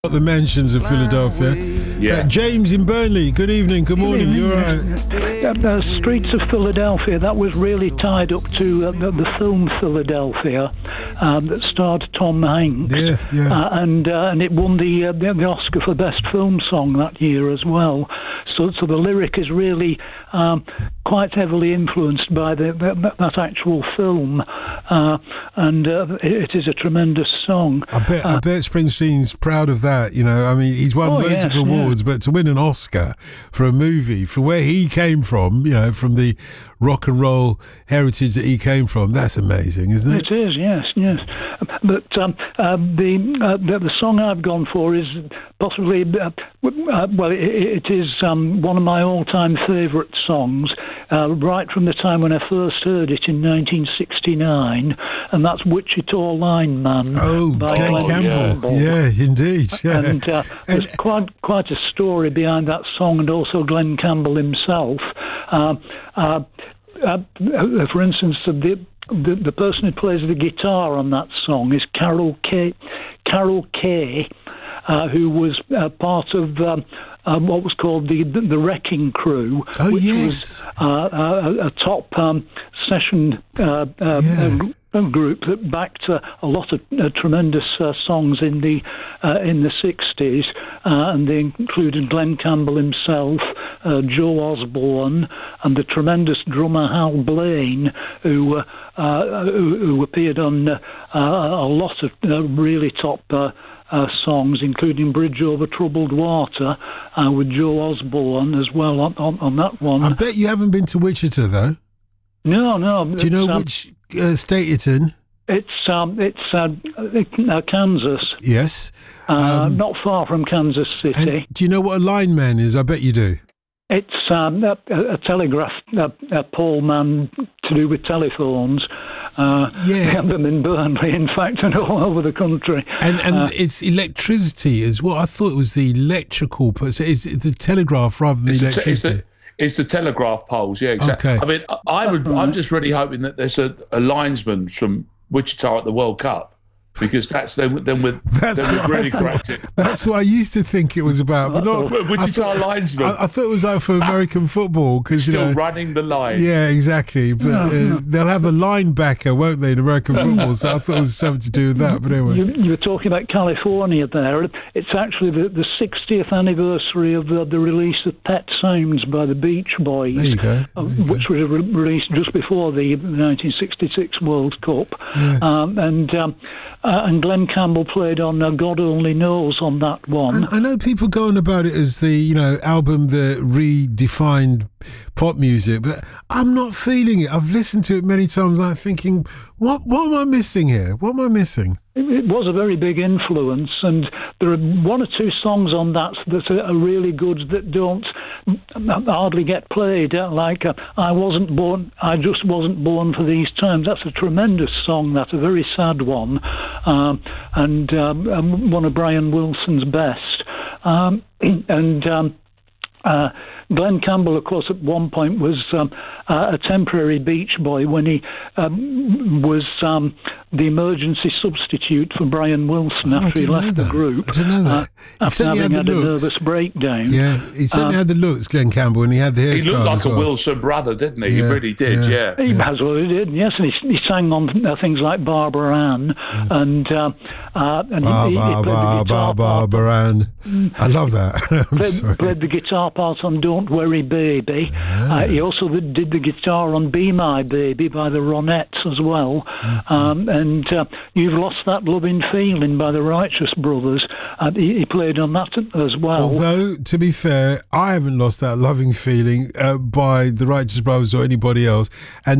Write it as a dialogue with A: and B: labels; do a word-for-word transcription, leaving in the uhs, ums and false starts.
A: The mansions of Philadelphia.
B: Yeah.
A: Uh, James in Burnley, good evening, good morning, you're right.
C: Uh, the Streets of Philadelphia, that was really tied up to uh, the, the film Philadelphia um, that starred Tom Hanks.
A: Yeah, yeah.
C: Uh, and uh, and it won the, uh, the the Oscar for Best Film Song that year as well. So, so the lyric is really um, quite heavily influenced by the, the, that actual film, uh, and uh, it, it is a tremendous song.
A: I bet,
C: uh,
A: I bet Springsteen's proud of that. You know, I mean, he's won
C: Oh,
A: loads
C: yes,
A: of awards,
C: yeah.
A: but to win an Oscar for a movie, for where he came from, you know, from the rock and roll heritage that he came from, that's amazing, isn't it?
C: It is, yes, yes. But um, uh, the, uh, the the song I've gone for is possibly, uh, uh, well, it, it is um, one of my all-time favourite songs, uh, right from the time when I first heard it in nineteen sixty-nine, and that's Wichita Lineman.
A: Oh,
C: by
A: Glenn
C: Glenn
A: Campbell.
C: Campbell.
A: Yeah, indeed. Yeah.
C: And uh, there's
A: And-
C: quite quite a story behind that song, and also Glenn Campbell himself. Uh, uh, uh, for instance, the, the the person who plays the guitar on that song is Carol Kay, Carol Kay, uh, who was uh, part of um, um, what was called the the Wrecking Crew,
A: Oh,
C: which
A: yes.
C: was uh, a, a top um, session uh, uh,
A: Yeah.
C: a group that backed uh, a lot of uh, tremendous uh, songs in the uh, in the sixties, uh, and they included Glenn Campbell himself, uh, Joe Osborne, and the tremendous drummer Hal Blaine, who uh, uh, who, who appeared on uh, uh, a lot of uh, really top Uh, Uh, songs, including Bridge Over Troubled Water, uh, with Joe Osborne as well on, on, on that one.
A: I bet you haven't been to Wichita, though.
C: No, no.
A: Do you know
C: um,
A: which uh, state it's in?
C: It's um, it's uh, uh, Kansas,
A: Yes.
C: uh,
A: Um,
C: not far from Kansas City.
A: And do you know what a lineman is? I bet you do.
C: It's um, a, a telegraph a, a pole man to do with telephones. Uh,
A: Yeah.
C: They have them in Burnley, in fact, and all over the country.
A: And and
C: Uh,
A: it's electricity as well. I thought it was the electrical, but it's the telegraph rather than the
B: It's the, te- it's,
A: electricity.
B: the, it's the telegraph poles, yeah, exactly.
A: Okay.
B: I mean, I, I would, I'm just really hoping that there's a, a linesman from Wichita at the World Cup, because that's then then with
A: That's
B: then
A: what
B: we've
A: I
B: really
A: thought.
B: cracked it.
A: That's what I used to think it was about, but not. I
B: Wichita
A: thought,
B: linesman
A: I, I thought it was like for American football because you
B: still
A: know.
B: running the line.
A: Yeah, exactly. But uh, they'll have a linebacker, won't they, in American football? So I thought it was something to do with that. But anyway,
C: You, you were talking about California there. It's actually the, the sixtieth anniversary of the, the release of Pet Sounds by the Beach Boys,
A: there you go.
C: uh,
A: There you go.
C: which was re- released just before the nineteen sixty-six World Cup. Um, and um, uh, and Glenn Campbell played on uh, God Only Knows on that one.
A: And I know people going about it as the, you know, album that redefined pop music, but I'm not feeling it. I've listened to it many times and I'm thinking, what what am I missing here? What am I missing?
C: It it was a very big influence, and there are one or two songs on that that are really good that don't hardly get played, uh, like uh, I Wasn't Born, I Just Wasn't Born for These Times. That's a tremendous song, that's a very sad one, um, and um, um, one of Brian Wilson's best. Um, and um, uh, Glenn Campbell, of course, at one point was um, uh, a temporary Beach Boy when he um, was um, the emergency substitute for Brian Wilson
A: Oh, I
C: after he
A: didn't know
C: left the
A: that.
C: group.
A: I didn't know that. He
C: Uh, after
A: certainly
C: having
A: had
C: had
A: the
C: a
A: looks.
C: nervous breakdown.
A: Yeah, he certainly
C: Um,
A: had the looks, Glenn Campbell, and he had the
B: He
A: hairstyle
B: looked like
A: as
B: a
A: well.
B: Wilson brother, didn't he?
A: Yeah,
B: He really did,
A: yeah.
B: yeah.
C: He has well, he did, yes, and he, he sang on uh, things like Barbara Ann, and uh, uh, and
A: Ba,
C: he, he, he
A: ba,
C: played the
A: ba, ba,
C: guitar
A: ba,
C: part.
A: Baran. I love that. I'm sorry.
C: Played, played the guitar part on Don't Worry Baby. Uh, he also did the guitar on Be My Baby by the Ronettes as well.
A: Mm-hmm.
C: Um, and uh, You've Lost That Loving Feeling by the Righteous Brothers. Uh, he, he played on that as well.
A: Although, to be fair, I haven't lost that loving feeling uh, by the Righteous Brothers or anybody else. And